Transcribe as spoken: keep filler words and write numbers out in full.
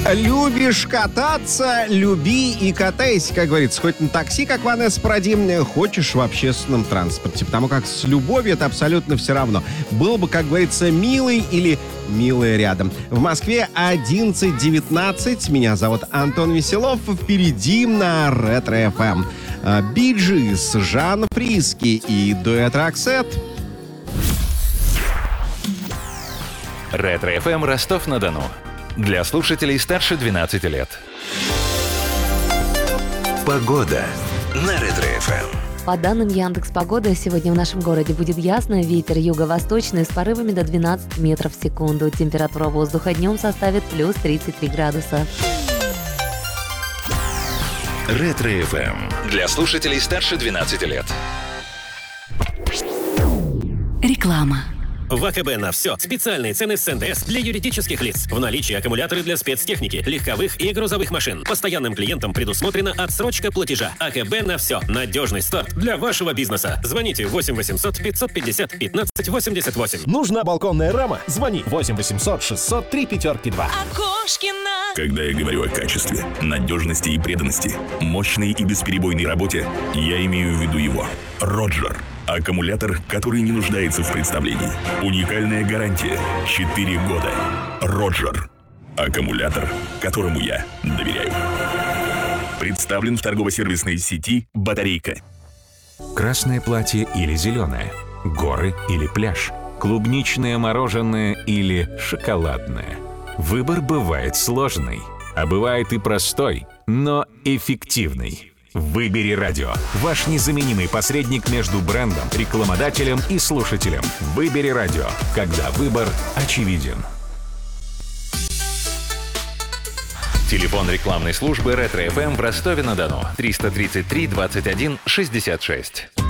Любишь кататься, люби и катайся, как говорится. Хоть на такси, как Ванесса Паради, хочешь в общественном транспорте. Потому как с любовью это абсолютно все равно. Был бы, как говорится, милый или милая рядом. В Москве одиннадцать девятнадцать. Меня зовут Антон Веселов. Впереди на Ретро-эф эм. Би Джис, Жан Фриски и дуэт Роксет. Ретро-эф эм Ростов-на-Дону. Для слушателей старше двенадцати лет. Погода на Ретро-эф эм. По данным Яндекс.Погоды, сегодня в нашем городе будет ясно, ветер юго-восточный с порывами до двенадцати метров в секунду. Температура воздуха днем составит плюс тридцать три градуса. Ретро-эф эм. Для слушателей старше двенадцати лет. Реклама. В АКБ на все. Специальные цены с эн дэ эс для юридических лиц. В наличии аккумуляторы для спецтехники, легковых и грузовых машин. Постоянным клиентам предусмотрена отсрочка платежа. АКБ на все. Надежный старт для вашего бизнеса. Звоните восемь восемьсот пятьсот пятьдесят пятнадцать восемьдесят восемь. Нужна балконная рама? Звони восемь восемьсот шестьсот три пятерки два. Окошкина. Когда я говорю о качестве, надежности и преданности, мощной и бесперебойной работе, я имею в виду его. Роджер. Аккумулятор, который не нуждается в представлении. Уникальная гарантия. четыре года. Роджер. Аккумулятор, которому я доверяю. Представлен в торгово-сервисной сети «Батарейка». Красное платье или зеленое, горы или пляж, клубничное мороженое или шоколадное. Выбор бывает сложный, а бывает и простой, но эффективный. Выбери радио. Ваш незаменимый посредник между брендом, рекламодателем и слушателем. Выбери радио, когда выбор очевиден. Телефон рекламной службы Ретро-эф эм в Ростове-на-Дону. триста тридцать три двадцать один шестьдесят шесть.